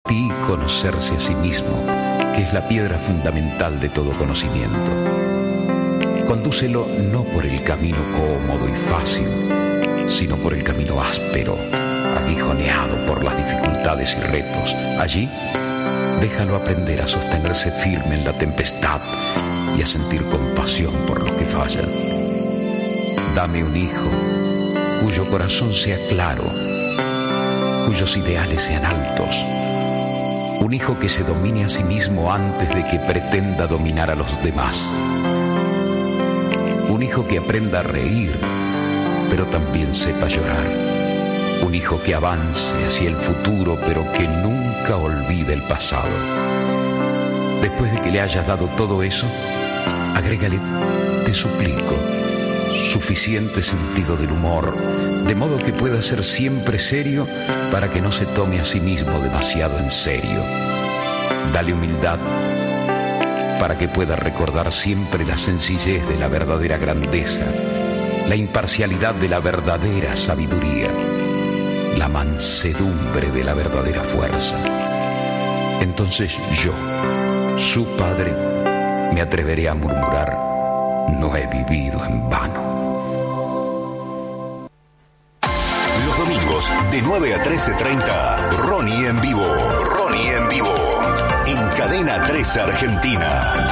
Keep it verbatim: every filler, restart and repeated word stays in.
ti conocerse a sí mismo, que es la piedra fundamental de todo conocimiento. Condúcelo no por el camino cómodo y fácil, sino por el camino áspero, aguijoneado por las dificultades y retos. Allí, déjalo aprender a sostenerse firme en la tempestad y a sentir compasión por los que fallan. Dame un hijo cuyo corazón sea claro, cuyos ideales sean altos, un hijo que se domine a sí mismo antes de que pretenda dominar a los demás, un hijo que aprenda a reír, pero también sepa llorar, un hijo que avance hacia el futuro, pero que nunca olvide el pasado. Después de que le hayas dado todo eso, agrégale, te suplico, suficiente sentido del humor, de modo que pueda ser siempre serio para que no se tome a sí mismo demasiado en serio. Dale humildad para que pueda recordar siempre la sencillez de la verdadera grandeza, la imparcialidad de la verdadera sabiduría, la mansedumbre de la verdadera fuerza. Entonces yo, su padre, me atreveré a murmurar: no he vivido en vano. Los domingos de nueve a trece treinta, Ronnie en vivo. Ronnie en vivo. En Cadena tres Argentina.